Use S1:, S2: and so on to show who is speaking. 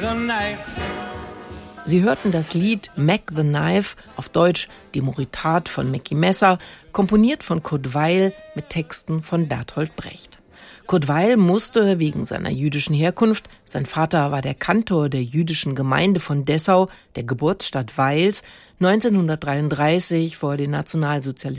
S1: the knife.
S2: Sie hörten das Lied Mac the Knife, auf Deutsch Die Moritat von Mackie Messer, komponiert von Kurt Weill mit Texten von Bertolt Brecht. Kurt Weill musste wegen seiner jüdischen Herkunft, sein Vater war der Kantor der jüdischen Gemeinde von Dessau, der Geburtsstadt Weils, 1933 vor den Nationalsozialisten